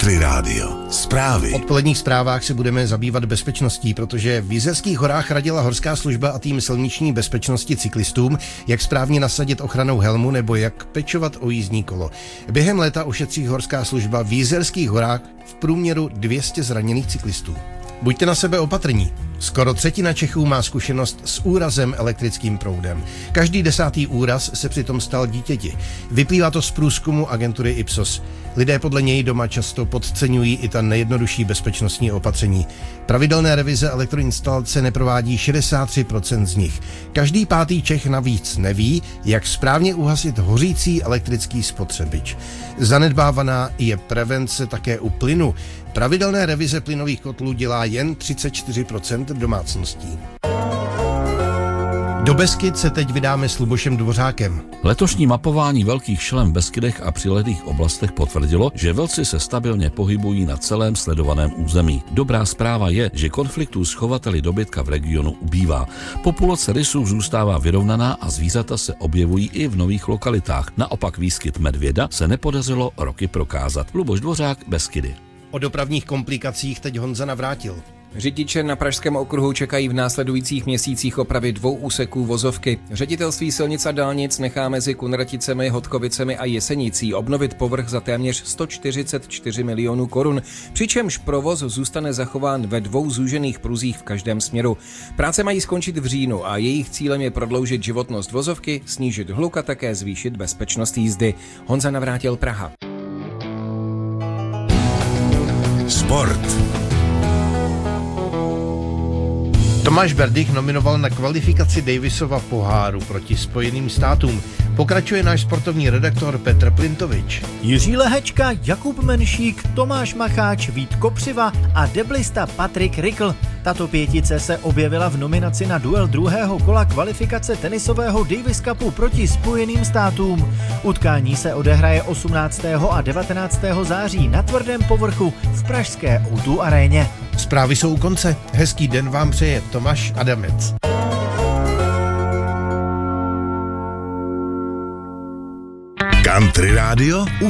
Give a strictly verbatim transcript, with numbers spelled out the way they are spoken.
Country Radio. Zprávy. V odpoledních zprávách se budeme zabývat bezpečností, protože v Jizerských horách radila horská služba a tým silniční bezpečnosti cyklistům, jak správně nasadit ochrannou helmu nebo jak pečovat o jízdní kolo. Během léta ušetří horská služba v Jizerských horách v průměru dvě stě zraněných cyklistů. Buďte na sebe opatrní. Skoro třetina Čechů má zkušenost s úrazem elektrickým proudem. Každý desátý úraz se přitom stal dítěti. Vyplývá to z průzkumu agentury Ipsos. Lidé podle něj doma často podceňují i ta nejjednodušší bezpečnostní opatření. Pravidelné revize elektroinstalace neprovádí šedesát tři procent z nich. Každý pátý Čech navíc neví, jak správně uhasit hořící elektrický spotřebič. Zanedbávaná je prevence také u plynu. Pravidelné revize plynových kotlů dělá jen třicet čtyři procent domácností. Do Beskyd se teď vydáme s Lubošem Dvořákem. Letošní mapování velkých šelem v Beskydech a přilehlých oblastech potvrdilo, že vlci se stabilně pohybují na celém sledovaném území. Dobrá zpráva je, že konfliktů s chovateli dobytka v regionu ubývá. Populace rysů zůstává vyrovnaná a zvířata se objevují i v nových lokalitách. Naopak výskyt medvěda se nepodařilo roky prokázat. Luboš Dvořák, Beskydy. O dopravních komplikacích teď Honza Navrátil. Řidiče na Pražském okruhu čekají v následujících měsících opravy dvou úseků vozovky. Ředitelství silnic a dálnic nechá mezi Kunraticemi, Hodkovicemi a Jesenicí obnovit povrch za téměř sto čtyřicet čtyři milionů korun, přičemž provoz zůstane zachován ve dvou zúžených pruzích v každém směru. Práce mají skončit v říjnu a jejich cílem je prodloužit životnost vozovky, snížit hluk a také zvýšit bezpečnost jízdy. Honza Navrátil, Praha. Sport. Tomáš Berdych nominoval na kvalifikaci Davisova poháru proti Spojeným státům. Pokračuje náš sportovní redaktor Petr Plintovič. Jiří Lehečka, Jakub Menšík, Tomáš Macháč, Vít Kopřiva a deblista Patrik Rikl. Tato pětice se objevila v nominaci na duel druhého kola kvalifikace tenisového Davis Cupu proti Spojeným státům. Utkání se odehraje osmnáctého a devatenáctého září na tvrdém povrchu v pražské ó dva aréně. Zprávy jsou u konce. Hezký den vám přeje Tomáš Adamec. Country Radio u